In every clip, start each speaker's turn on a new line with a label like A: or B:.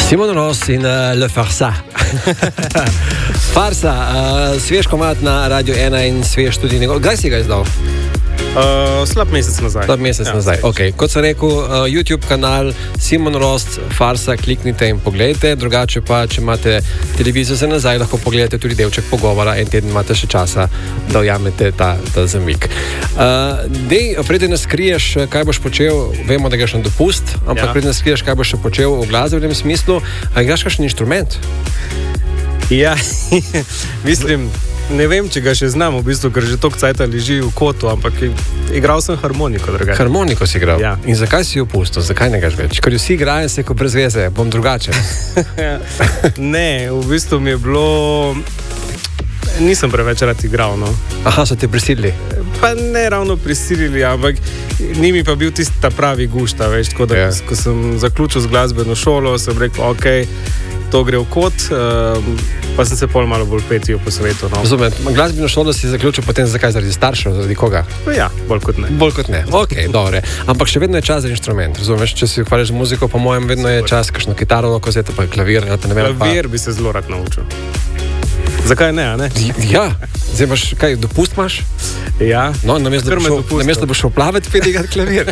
A: Simon Ross in Le Farsa. Farsa, svež komad na Radio 1 in svež tudi njegov. Kdaj si ga izdal?
B: Slab mesec nazaj.
A: Okay. Kot sem rekel, YouTube kanal Simon Ross, Farsa, kliknite in pogledajte. Drugače pa, če imate televizijo za nazaj, lahko pogledate tudi delček pogovora. En teden imate še časa, da ujamete ta zamik. Preden nas skriješ, kaj boš počel, vemo, da greš na dopust, ampak preden nas skriješ, kaj boš še počel v glasbenem smislu, igraš kakšen inštrument?
B: Ja, mislim... Ne vem, če ga še znam, v bistvu, ker že toliko cajta leži v kotu, ampak igral sem harmoniko. Drugače.
A: Harmoniko si igral?
B: Ja.
A: In zakaj si jo pustil? Zakaj ne gaš več? Ker vsi igrajo se, ko brez veze, bom drugače.
B: Ne, v bistvu mi je bilo... Nisem preveč rad igral, no.
A: Aha, so te prisilili?
B: Pa ne ravno prisilili, ampak ni mi pa bil tisti ta pravi gušta, veš, tako da, ko sem zaključil z glasbeno šolo, sem rekel, okej, to gre v kot, pa sem se pol malo bolj petil po svetu. No.
A: Razumem, glasbeno šolo si zaključil potem zakaj? Zaradi staršev, zaradi koga?
B: Ja, bolj kot ne.
A: Bolj kot ne, okej, dobre. Ampak še vedno je čas za inštrument, razumeš? Če si ukvarjaš z muziko, po mojem, vedno je čas kakšno kitaro, lahko zete pa klavir.
B: Klavir bi se zelo rad naučil. Zakaj ne, a ne?
A: Ja, zdaj imaš, kaj, dopust imaš?
B: Ja.
A: No, namesto da boš šel plavati, pet igrat klavir.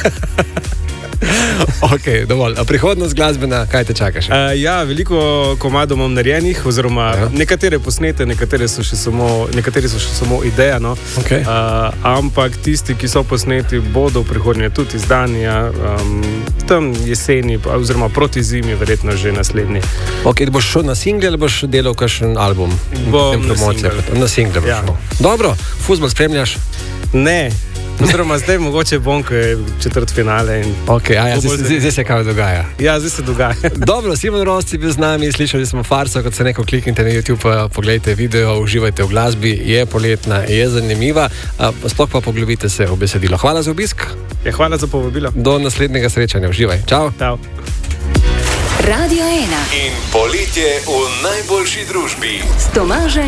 A: Ok, dovolj. A prihodnost glasbena, kaj te čakaš?
B: Ja, veliko komadov imam narejenih, oziroma nekatere posnete, nekateri so še samo ideja, no.
A: Okay.
B: Ampak tisti, ki so posneti, bodo v prihodnje tudi izdani, tam jeseni, oziroma proti zimi, verjetno že naslednji.
A: Ok, boš šel na single ali boš delal kakšen album?
B: Bom na
A: single boš šel. Dobro, fuzbol spremljaš?
B: Ne. Oziroma, zdaj mogoče bom, ko je četrtfinale.
A: Ok, zdaj se kaj dogaja?
B: Ja, zdaj se dogaja.
A: Dobro, Simon Ross je bil z nami, slišali smo Farso, kot se neko kliknite na YouTube, pogledajte video, uživajte v glasbi, je poletna, je zanimiva, sploh pa poglobite se v besedilo. Hvala za obisk.
B: Ja, hvala za povabilo.
A: Do naslednjega srečanja, uživaj. Čau.
B: Čau.
C: Radio 1
D: in poletje v najboljši družbi.
C: S Tomažem